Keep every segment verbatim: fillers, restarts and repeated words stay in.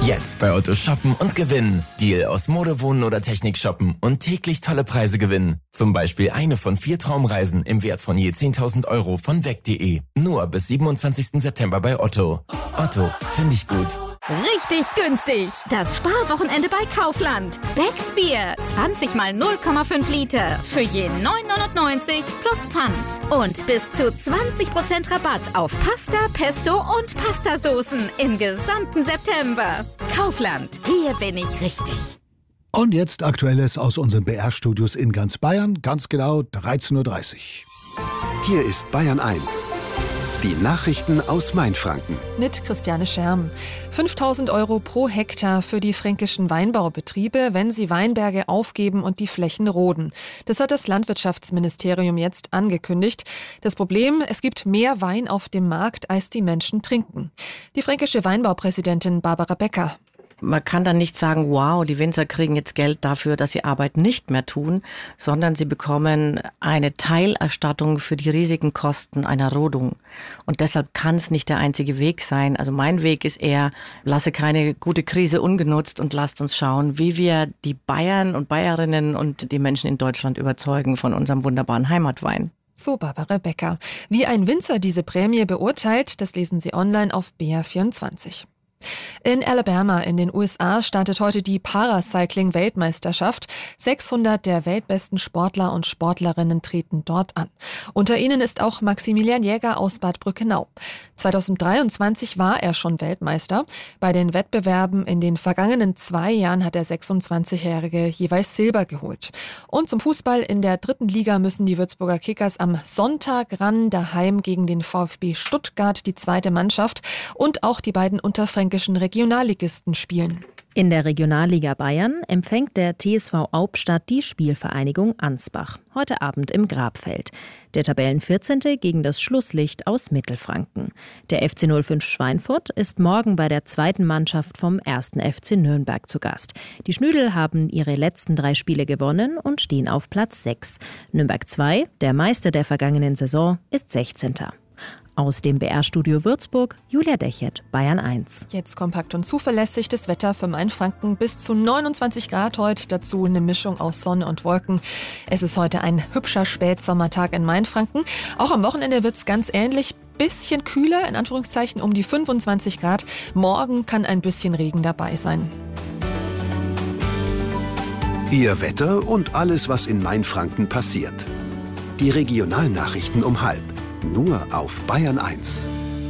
Jetzt bei Otto shoppen und gewinnen. Deal aus Mode, Wohnen oder Technik shoppen und täglich tolle Preise gewinnen. Zum Beispiel eine von vier Traumreisen im Wert von je zehntausend Euro von weg punkt de. Nur bis siebenundzwanzigsten September bei Otto. Otto, finde ich gut. Richtig günstig. Das Sparwochenende bei Kaufland. Becks Bier. zwanzig mal null Komma fünf Liter. Für je neun neunundneunzig plus Pfand. Und bis zu zwanzig Prozent Rabatt auf Pasta, Pesto und Pastasoßen im gesamten September. Kaufland. Hier bin ich richtig. Und jetzt Aktuelles aus unseren B R-Studios in ganz Bayern. Ganz genau dreizehn Uhr dreißig. Hier ist Bayern eins. Die Nachrichten aus Mainfranken. Mit Christiane Scherm. fünftausend Euro pro Hektar für die fränkischen Weinbaubetriebe, wenn sie Weinberge aufgeben und die Flächen roden. Das hat das Landwirtschaftsministerium jetzt angekündigt. Das Problem, es gibt mehr Wein auf dem Markt, als die Menschen trinken. Die fränkische Weinbaupräsidentin Barbara Becker. Man kann dann nicht sagen, wow, die Winzer kriegen jetzt Geld dafür, dass sie Arbeit nicht mehr tun, sondern sie bekommen eine Teilerstattung für die riesigen Kosten einer Rodung. Und deshalb kann es nicht der einzige Weg sein. Also mein Weg ist eher, lasse keine gute Krise ungenutzt und lasst uns schauen, wie wir die Bayern und Bayerinnen und die Menschen in Deutschland überzeugen von unserem wunderbaren Heimatwein. So Barbara Becker. Wie ein Winzer diese Prämie beurteilt, das lesen Sie online auf B R vierundzwanzig. In Alabama in den U S A startet heute die Paracycling-Weltmeisterschaft. sechshundert der weltbesten Sportler und Sportlerinnen treten dort an. Unter ihnen ist auch Maximilian Jäger aus Bad Brückenau. zweitausenddreiundzwanzig war er schon Weltmeister. Bei den Wettbewerben in den vergangenen zwei Jahren hat der sechsundzwanzigjährige jeweils Silber geholt. Und zum Fußball in der dritten Liga müssen die Würzburger Kickers am Sonntag ran, daheim gegen den VfB Stuttgart, die zweite Mannschaft, und auch die beiden unterfränkischen Regionalligisten spielen. In der Regionalliga Bayern empfängt der T S V Aubstadt die Spielvereinigung Ansbach. Heute Abend im Grabfeld. Der Tabellenvierzehnte gegen das Schlusslicht aus Mittelfranken. Der F C null fünf Schweinfurt ist morgen bei der zweiten Mannschaft vom ersten F C Nürnberg zu Gast. Die Schnüdel haben ihre letzten drei Spiele gewonnen und stehen auf Platz sechs. Nürnberg zwei, der Meister der vergangenen Saison, ist sechzehnter Aus dem B R-Studio Würzburg, Julia Dechert, Bayern eins. Jetzt kompakt und zuverlässig das Wetter für Mainfranken. Bis zu neunundzwanzig Grad heute, dazu eine Mischung aus Sonne und Wolken. Es ist heute ein hübscher Spätsommertag in Mainfranken. Auch am Wochenende wird es ganz ähnlich. Bisschen kühler, in Anführungszeichen um die fünfundzwanzig Grad. Morgen kann ein bisschen Regen dabei sein. Ihr Wetter und alles, was in Mainfranken passiert. Die Regionalnachrichten um halb. Nur auf Bayern eins.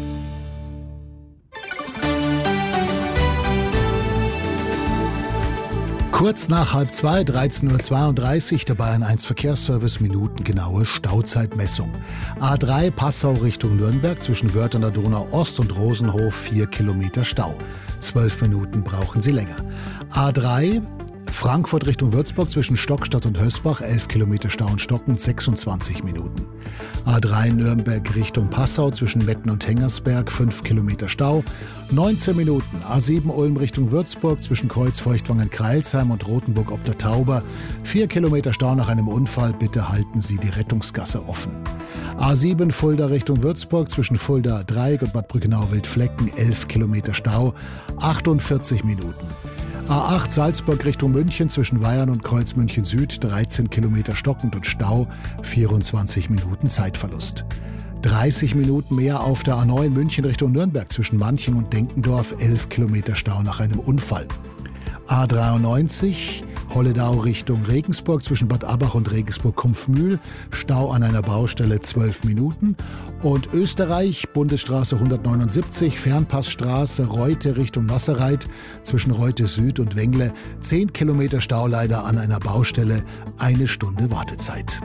Kurz nach halb zwei, dreizehn Uhr zweiunddreißig, der Bayern eins Verkehrsservice, minutengenaue Stauzeitmessung. A drei Passau Richtung Nürnberg zwischen Wörth an der Donau Ost und Rosenhof vier Kilometer Stau. Zwölf Minuten brauchen Sie länger. A drei Frankfurt Richtung Würzburg zwischen Stockstadt und Hösbach, elf Kilometer Stau und Stocken, sechsundzwanzig Minuten. A drei Nürnberg Richtung Passau zwischen Metten und Hengersberg, fünf Kilometer Stau, neunzehn Minuten. A sieben Ulm Richtung Würzburg zwischen Kreuzfeuchtwangen-Kreilsheim und Rothenburg ob der Tauber, vier Kilometer Stau nach einem Unfall, bitte halten Sie die Rettungsgasse offen. A sieben Fulda Richtung Würzburg zwischen Fulda Dreieck und Bad Brückenau-Wildflecken, elf Kilometer Stau, achtundvierzig Minuten. A acht Salzburg Richtung München zwischen Weyern und Kreuz München Süd, dreizehn Kilometer stockend und Stau, vierundzwanzig Minuten Zeitverlust. dreißig Minuten mehr auf der A neun München Richtung Nürnberg zwischen Manching und Denkendorf, elf Kilometer Stau nach einem Unfall. A dreiundneunzig Holledau Richtung Regensburg zwischen Bad Abbach und Regensburg-Kumpfmühl, Stau an einer Baustelle zwölf Minuten. Und Österreich, Bundesstraße hundertneunundsiebzig, Fernpassstraße Reute Richtung Nasserreit zwischen Reute Süd und Wengle, zehn Kilometer Stau leider an einer Baustelle, eine Stunde Wartezeit.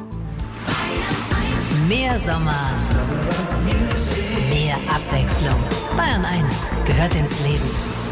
Mehr Sommer, mehr Abwechslung. Bayern eins gehört ins Leben.